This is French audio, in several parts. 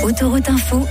Autoroute Info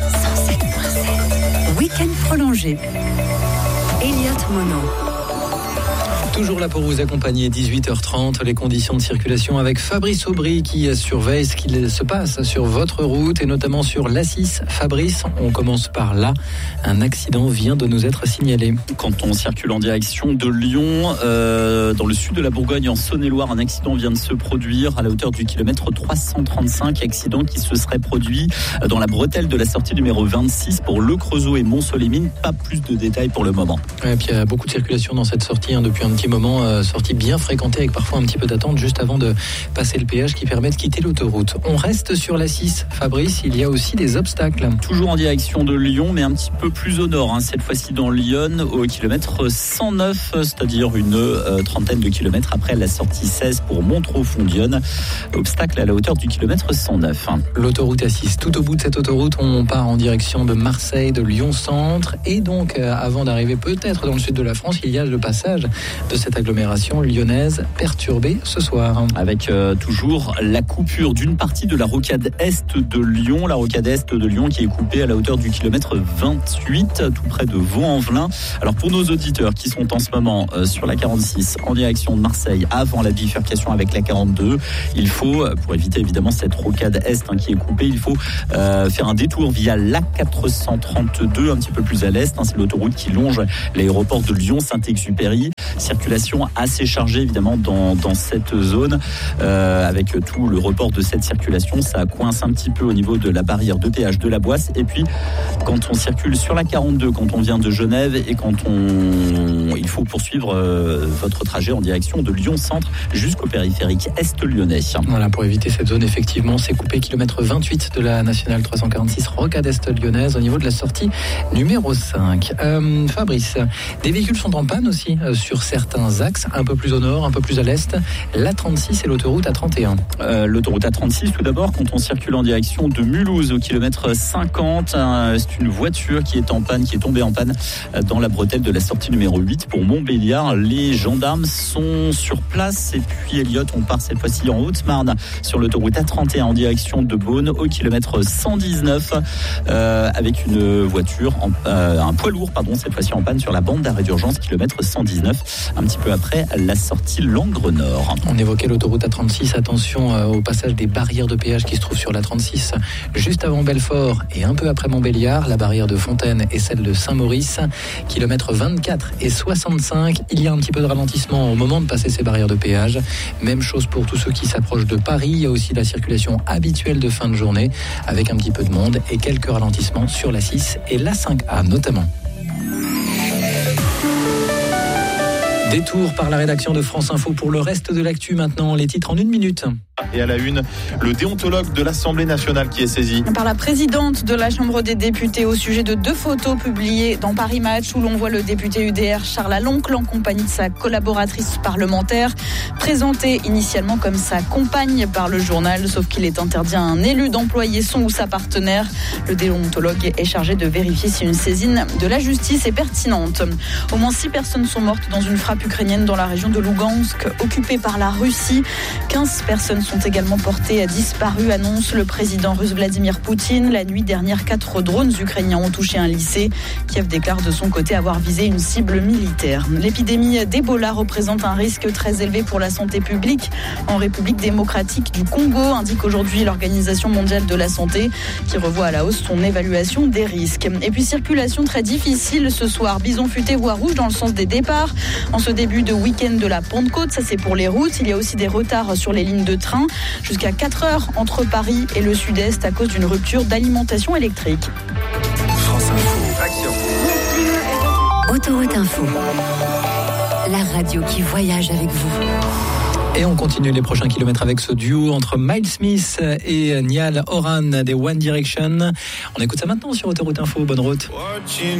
107.7. Week-end prolongé. Elliott Monod. Toujours là pour vous accompagner, 18h30, les conditions de circulation avec Fabrice Aubry qui surveille ce qu'il se passe sur votre route et notamment sur l'A6. Fabrice, on commence par là. Un accident vient de nous être signalé. Quand on circule en direction de Lyon, dans le sud de la Bourgogne, en Saône-et-Loire, un accident vient de se produire à la hauteur du kilomètre 335. Accident qui se serait produit dans la bretelle de la sortie numéro 26 pour Le Creusot et Mont-Solémine. Pas plus de détails pour le moment. Et puis il y a beaucoup de circulation dans cette sortie depuis un petit moment, sortie bien fréquentée avec parfois un petit peu d'attente juste avant de passer le péage qui permet de quitter l'autoroute. On reste sur l'A6. Fabrice, il y a aussi des obstacles. Toujours en direction de Lyon, mais un petit peu plus au nord. Cette fois-ci dans Lyon, au kilomètre 109, c'est-à-dire une trentaine de kilomètres après la sortie 16 pour Montreux-Fondione. Obstacle à la hauteur du kilomètre 109. L'autoroute A6. Tout au bout de cette autoroute, on part en direction de Marseille, de Lyon-Centre. Et donc, avant d'arriver peut-être dans le sud de la France, il y a le passage de cette agglomération lyonnaise perturbée ce soir. Avec toujours la coupure d'une partie de la rocade est de Lyon. La rocade est de Lyon qui est coupée à la hauteur du kilomètre 28, tout près de Vaux-en-Velin. Alors pour nos auditeurs qui sont en ce moment sur la 46 en direction de Marseille, avant la bifurcation avec la 42, il faut, pour éviter évidemment cette rocade est qui est coupée, il faut faire un détour via la 432, un petit peu plus à l'est. C'est l'autoroute qui longe l'aéroport de Lyon-Saint-Exupéry. Circulation assez chargée évidemment dans cette zone, avec tout le report de cette circulation. Ça coince un petit peu au niveau de la barrière de péage de la Boisse. Et puis quand on circule sur la 42, quand on vient de Genève et il faut poursuivre votre trajet en direction de Lyon-Centre jusqu'au périphérique est lyonnais. Voilà, pour éviter cette zone, effectivement, c'est coupé kilomètre 28 de la nationale 346 rocade est lyonnaise au niveau de la sortie numéro 5. Fabrice, des véhicules sont en panne aussi sur certains axes, un peu plus au nord, un peu plus à l'est, l'A36 et l'autoroute A31. L'autoroute A36, tout d'abord, quand on circule en direction de Mulhouse au kilomètre 50, c'est une voiture qui est en panne, qui est tombée en panne dans la bretelle de la sortie numéro 8 pour Montbéliard. Les gendarmes sont sur place et puis Elliott, on part cette fois-ci en Haute-Marne sur l'autoroute A31 en direction de Beaune au kilomètre 119 avec une voiture, un poids lourd, cette fois-ci en panne sur la bande d'arrêt d'urgence, kilomètre 119. Un petit peu après la sortie Langres Nord. On évoquait l'autoroute A36, attention au passage des barrières de péage qui se trouvent sur l'A36 juste avant Belfort et un peu après Montbéliard, la barrière de Fontaine et celle de Saint-Maurice, kilomètres 24 et 65. Il y a un petit peu de ralentissement au moment de passer ces barrières de péage. Même chose pour tous ceux qui s'approchent de Paris. Il y a aussi la circulation habituelle de fin de journée avec un petit peu de monde et quelques ralentissements sur la 6 et la 5A notamment. Détour par la rédaction de France Info pour le reste de l'actu maintenant, les titres en 1 minute. Et à la une, le déontologue de l'Assemblée nationale qui est saisi. Par la présidente de la Chambre des députés au sujet de 2 photos publiées dans Paris Match où l'on voit le député UDR Charles Aloncle en compagnie de sa collaboratrice parlementaire, présentée initialement comme sa compagne par le journal, sauf qu'il est interdit à un élu d'employer son ou sa partenaire. Le déontologue est chargé de vérifier si une saisine de la justice est pertinente. Au moins 6 personnes sont mortes dans une frappe ukrainienne dans la région de Lougansk, occupée par la Russie. 15 personnes sont également portés à disparu, annonce le président russe Vladimir Poutine. La nuit dernière, 4 drones ukrainiens ont touché un lycée. Kiev déclare de son côté avoir visé une cible militaire. L'épidémie d'Ebola représente un risque très élevé pour la santé publique en République démocratique du Congo, indique aujourd'hui l'Organisation mondiale de la santé, qui revoit à la hausse son évaluation des risques. Et puis circulation très difficile ce soir. Bison futé voie rouge dans le sens des départs. En ce début de week-end de la Pentecôte, ça c'est pour les routes. Il y a aussi des retards sur les lignes de train. Jusqu'à 4 heures entre Paris et le sud-est à cause d'une rupture d'alimentation électrique. France Info, action. Autoroute Info. La radio qui voyage avec vous. Et on continue les prochains kilomètres avec ce duo entre Miles Smith et Niall Horan des One Direction. On écoute ça maintenant sur Autoroute Info. Bonne route.